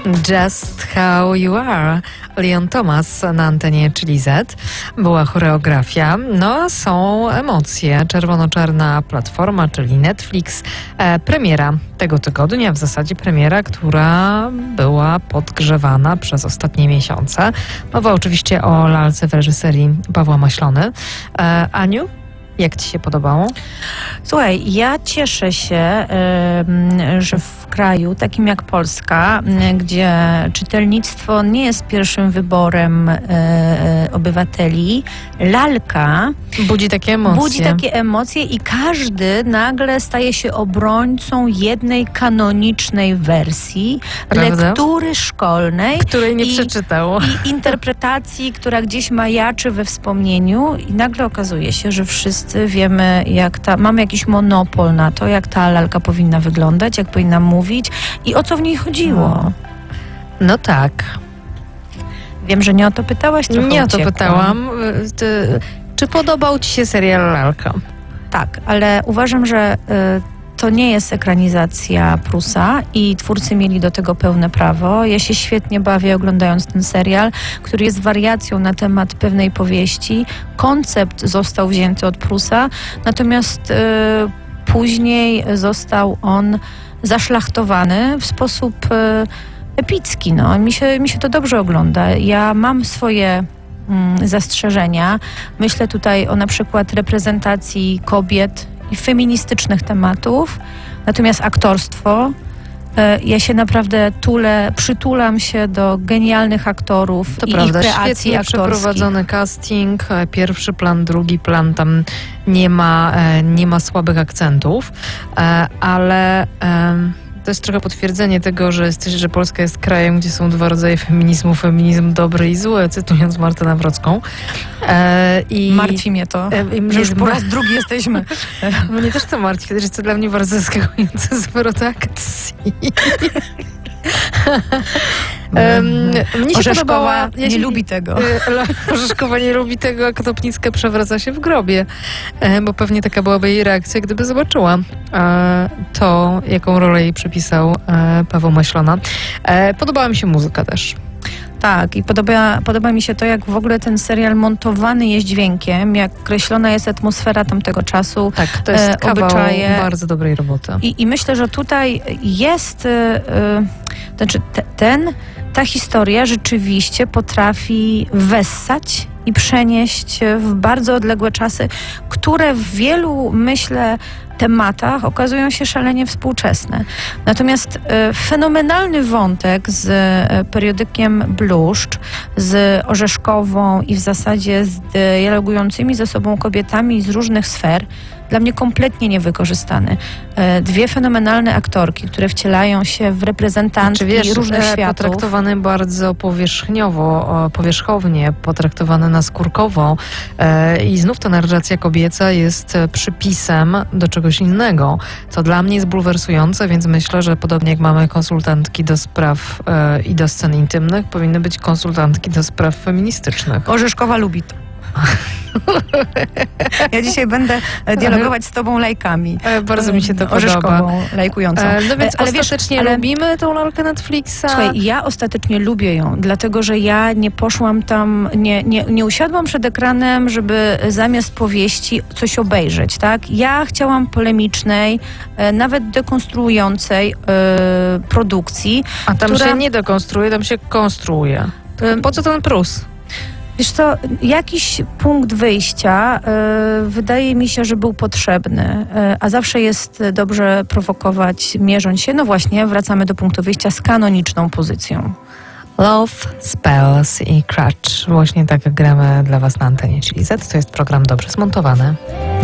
Just How You Are. Leon Thomas na antenie Chili Z. Była choreografia. No, są emocje. Czerwono-czarna platforma, czyli Netflix. Premiera tego tygodnia, w zasadzie premiera, która była podgrzewana przez ostatnie miesiące. Mowa oczywiście o lalce w reżyserii Pawła Maślony. Aniu, jak ci się podobało? Słuchaj, ja cieszę się, że w kraju takim jak Polska, gdzie czytelnictwo nie jest pierwszym wyborem obywateli, lalka budzi takie emocje i każdy nagle staje się obrońcą jednej kanonicznej wersji, prawda? Lektury szkolnej, której nie przeczytał. I interpretacji, która gdzieś majaczy we wspomnieniu, i nagle okazuje się, że wszyscy wiemy, mamy jakiś monopol na to, jak ta lalka powinna wyglądać, jak powinna mówić i o co w niej chodziło. No tak. Wiem, że nie o to pytałaś, trochę Nie o to uciekłam. pytałam. Czy podobał ci się serial Lalka? Tak, ale uważam, że to nie jest ekranizacja Prusa i twórcy mieli do tego pełne prawo. Ja się świetnie bawię oglądając ten serial, który jest wariacją na temat pewnej powieści. Koncept został wzięty od Prusa, natomiast później został on zaszlachtowany w sposób epicki. No. Mi się to dobrze ogląda. Ja mam swoje zastrzeżenia. Myślę tutaj o na przykład reprezentacji kobiet i feministycznych tematów. Natomiast aktorstwo, ja się naprawdę przytulam się do genialnych aktorów to i prawda, ich kreacji świetnie aktorskich. przeprowadzony casting, pierwszy plan, drugi plan, tam nie ma słabych akcentów, ale to jest trochę potwierdzenie tego, że Polska jest krajem, gdzie są dwa rodzaje feminizmu, feminizm dobry i zły, cytując Martę Nawrocką. Martwi mnie to, że już po raz drugi jesteśmy. Mnie też to martwi, że jest to dla mnie bardzo zaskakujące zwrot akcji. Mnie się podobała, nie lubi tego. Orzeszkowa nie lubi tego, a Katopnicka przewraca się w grobie, bo pewnie taka byłaby jej reakcja, gdyby zobaczyła to, jaką rolę jej przypisał Paweł Maślona. Podobała mi się muzyka też. Tak, i podoba mi się to, jak w ogóle ten serial montowany jest dźwiękiem, jak kreślona jest atmosfera tamtego czasu. Tak, to jest kawał obyczaje. Bardzo dobrej roboty. I myślę, że tutaj jest, ta historia rzeczywiście potrafi wessać i przenieść w bardzo odległe czasy, które w wielu, myślę, tematach okazują się szalenie współczesne. Natomiast fenomenalny wątek z periodykiem Bluszcz, z Orzeszkową i w zasadzie z dialogującymi ze sobą kobietami z różnych sfer, dla mnie kompletnie niewykorzystany. Dwie fenomenalne aktorki, które wcielają się w reprezentantki różnych światów. Potraktowane bardzo powierzchownie, potraktowane naskórkowo i znów ta narracja kobieca jest przypisem do czegoś innego, co dla mnie jest bulwersujące, więc myślę, że podobnie jak mamy konsultantki do spraw i do scen intymnych, powinny być konsultantki do spraw feministycznych. Orzeszkowa lubi to. Ja dzisiaj będę dialogować z tobą lajkami. Bardzo mi się to podoba. Lajkującą. No więc ostatecznie lubimy tą lalkę Netflixa? Słuchaj, ja ostatecznie lubię ją, dlatego że ja nie poszłam tam, nie usiadłam przed ekranem, żeby zamiast powieści coś obejrzeć, tak? Ja chciałam polemicznej, nawet dekonstruującej produkcji. A tam się nie dekonstruuje, tam się konstruuje. Po co ten Prus? Wiesz co, jakiś punkt wyjścia wydaje mi się, że był potrzebny, a zawsze jest dobrze prowokować, mierząc się. No właśnie, wracamy do punktu wyjścia z kanoniczną pozycją. Love, Spells i Crutch. Właśnie tak gramy dla was na antenie Chili Z. To jest program dobrze zmontowany.